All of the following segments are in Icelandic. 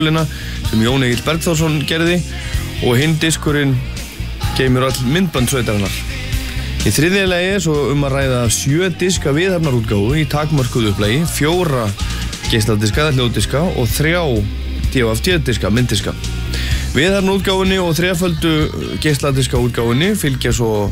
sem Jón Egill Bergþórsson gerði og hinn diskurinn geymir all myndbandsveitarinnar. Í þriðja lagi svo að ræða 7 diska viðhafnarútgáfu í takmörkuðu upplagi, 4 geisladiska, hljóðdiska og 3 DFD-diska, mynddiska. Viðhafnarútgáfunni og 3-földu geisladiska útgáfunni fylgja svo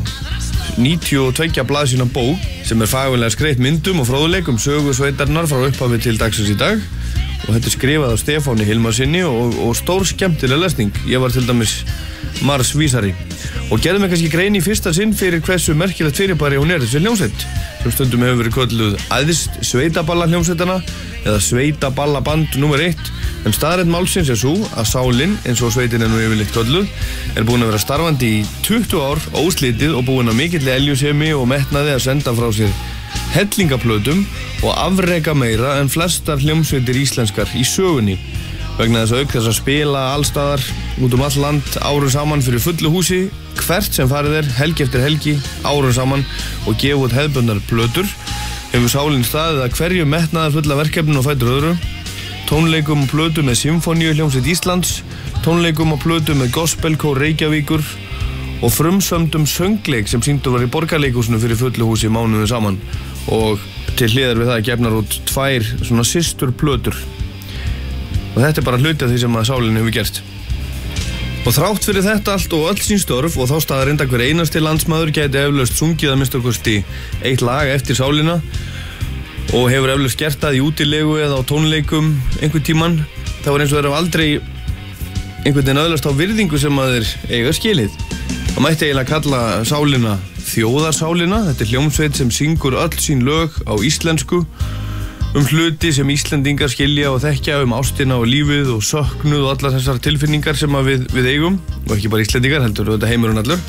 92 blaðsíðna bók sem fagurlega skreytt myndum og fróðuleikum sögu sveitarinnar frá upphafi til dagsins í dag. Og þetta skrifað af Stefáni Hilmarsinni og stór skemmtileg lesning. Ég var til dæmis Mars vísari og gerði mig kannski grein í fyrsta sinn fyrir hversu merkilegt fyrirbæri hún þessi hljómsveit sem stundum hefur verið kölluð æðst sveitaballa hljómsveitana eða sveitaballaband nr. 1 en staðreynd málsins svo að Sálin, eins og sveitin nú yfirleitt kölluð, búin að vera starfandi í 20 ár óslitið og búin að mikilli eljusemi og metnaði að senda frá sér hellingaplötum og afreka meira en flestar hljómsveitir íslenskar í sögunni vegna þess að auk þess að spila allstaðar út all land árum saman fyrir fullu húsi hvert sem farið helgi eftir helgi árum saman og gefa út hefðbundnar plötur hefur Sálin staðið að hverju metnaðarfulla verkefninu á fætur öðru tónleikum og plötu með Sinfóníuhljómsveit Íslands tónleikum og plötu með Gospelkór Reykjavíkur og frumsömdum söngleik sem sýndur var í Borgarleikhúsinu fyrir fullu húsi mánuðum saman og til hliðar við það gefnar út 2 svona systur plötur og þetta bara hluti af því sem að Sálin hefur gert og þrátt fyrir þetta allt og öll sín störf og þá staðarind að hver einasti landsmaður gæti eflaust sungið að minnsta kosti 1 lag eftir Sálina og hefur eflaust gert það í útilegu eða á tónleikum einhvern tímann þá eins og þeir hafa aldrei einhvern veginn öðlast á virðingu sem að þeir eiga skilið og mætti eiginlega kalla Sálina þjóðarsálina þetta hljómsveit sem syngur öll sín lög á íslensku hluti sem Íslendingar skilja og þekkja ástina og lífið og söknuð og allar þessar tilfinningar sem að við eigum og ekki bara Íslendingar heldur þetta heimurinn allur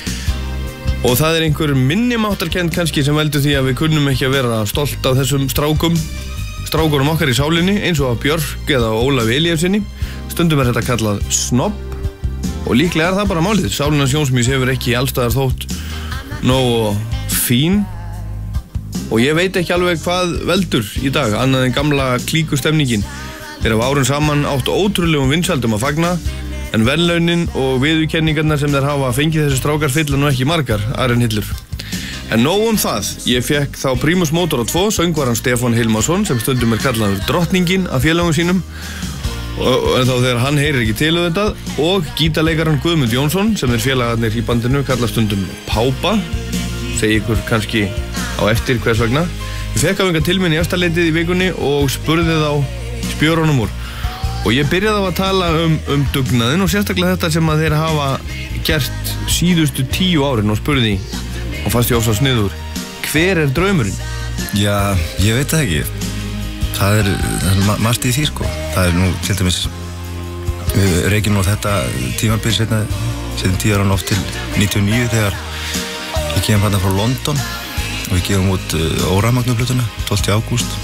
og það einhver minnimáttarkennd kannski sem veldur því að við kunnum ekki að vera stolt af þessum strákunum okkar í Sálinni eins og að Björk eða Ólafi Elíassinni stundum þetta kallað snobb og líklega það bara málið Sálinas Jónsmís hefur ekki allstaðar þótt nógu fín og ég veit ekki alveg hvað veldur í dag annað en gamla klíkustemningin þeir hafa árum saman átt ótrúlegum vinsældum að fagna en verðlaunin og viðurkenningarnar sem þeir hafa fengið þessi strákar fylla nú ekki margar aðrar en hillur en nóg það, ég fekk þá Primus Motor 2 söngvaran Stefán Hilmarsson sem stundum kallaður drottningin af félagum sínum og þá þegar hann heyrir ekki til þetta og gítarleikaran Guðmund Jónsson sem félagarnir í bandinu kalla stundum Pápa segi ykkur kannski á eftir hvers vegna ég fekk af einhver til minn í eftirleitið í vikunni og spurði þá spjörunum úr og ég byrjaði á að tala um dugnaðinn og sérstaklega þetta sem að þeir hafa gert síðustu 10 árin og spurði og fannst ég ofsa sniður hver draumurinn? Já, ég veit það ekki það margt í því sko það nú til dæmis við reykjum nú þetta tímabil setjum 10 ára oft til 99 þegar ég kem hérna frá London og við gefum út Órafmagnuplötuna 12. ágúst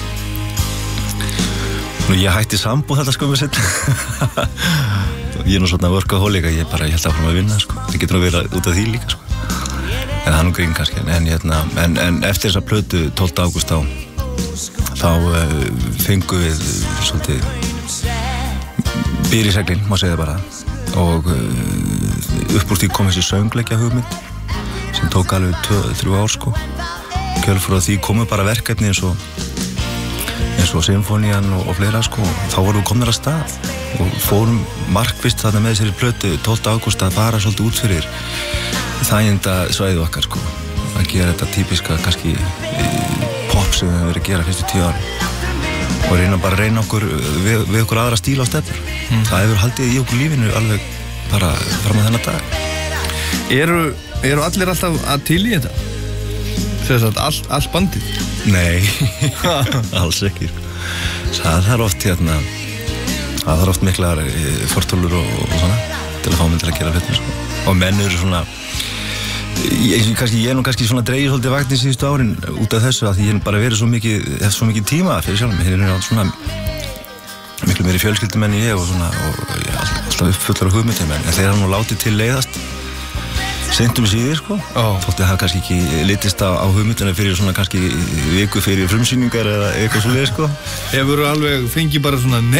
og ég hætti sambúð þetta skömmu seinna ég nú svona workaholic að ég held áfram að vinna sko það getur nú verið út af því líka sko en það nú grín kannski en eftir þessa plötu 12. ágúst þá fengum við svolítið byr í seglin, má segja bara og upp úr því kom þessi söngleikja hugmynd sem tók alveg 2-3 ár sko kjölfur á því komu bara verkefni eins og Sinfónían og fleira sko þá vorum við komnir að stað og fórum markvisst þarna með þessari plötu 12. ágúst að fara svolítið út fyrir þæginda svæðið okkar sko að gera þetta típiska kannski pop sem við höfum verið að gera fyrstu 10 ári og reyna okkur við okkur aðra stíla á stefnur það hefur haldið í okkur lífinu alveg bara fram á þennan dag Eru allir alltaf að til í þetta? Segðu það allt bandið? Nei, alls ekki það þarf oft miklar fortölur og svona til að fá mig til að gera hlutina sko. og menn eru svona ég er kannski svona dreigir svolítið vagnin síðustu árin út af þessu að því ég er bara verið svo mikið tíma fyrir sjálf mig er svona miklu meiri fjölskyldumenn ég og svona og ég er alltaf uppfullar af hugmyndum en þeir hafa nú látið til leiðast seint síðir sko þótti það kannski ekki litist á hugmyndina fyrir svona kannski viku fyrir frumsýningar eða eitthvað svoleiðis sko Hefurðu alveg fengið bara svona nei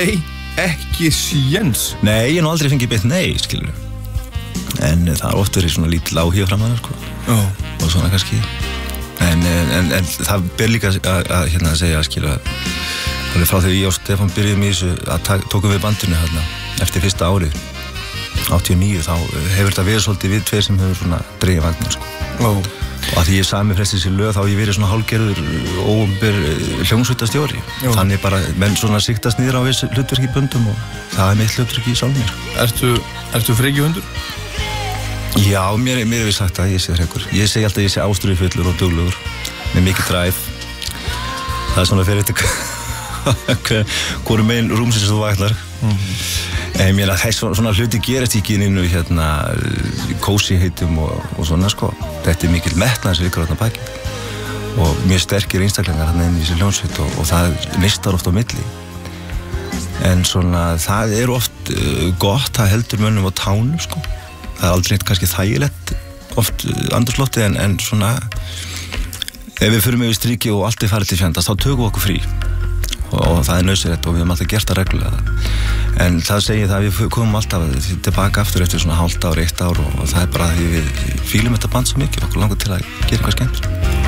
ekki séns. Nei, ég hef nú aldrei fengið beitt nei, skilur. En það er oft verið svona lítil áhuga framan, sko. Og svona kannski. En það ber líka að hérna að segja, skilur, alveg frá þegar ég og Stefán byrjuðum í þessu að tókum við bandinu hérna eftir fyrsta árið, 89, þá hefur þetta verið svolítið við tveir sem hefur svona dreigið vagnin, sko. Og að því ég sami flest þessi lög þá hef ég verið svona hálfgerður óumber hljómsveitastjóri. Þannig bara menn svona siktast niður á vissu hlutverki í böndum og það mitt hlutverki í sjálfum mér. Ertu frekjuhundur? Já, mér hefur sagt að ég sé frekur. Ég segi alltaf að ég sé ástríðufullur og duglegur með mikið drive. Það svona fyrir þetta hvorum megin rúmsins þú vaknar. En mér að þess svona hluti gerast ekki inn í hérna kósi heitum og svona, sko. Þetta er mikill metnaður sem liggur þarna að baki og mjög sterkir einstaklingar þarna inn í þessi hljómsveit og það listar oft á milli. En svona það er oft gott, það heldur mönnum á tánum, sko. Það er aldrei kannski þægilegt oft andrúmsloftið en svona ef við förum yfir striki og allt er farið til fjandast þá tökum við okkur frí og það er nauðsynlegt og við höfum alltaf gert það reglulega. En það segir það að við komum alltaf tilbaka aftur eftir svona hálft ár, 1 ár og það er bara því við fílum þetta band svo mikið og okkur langar til að gera eitthvað skemmt.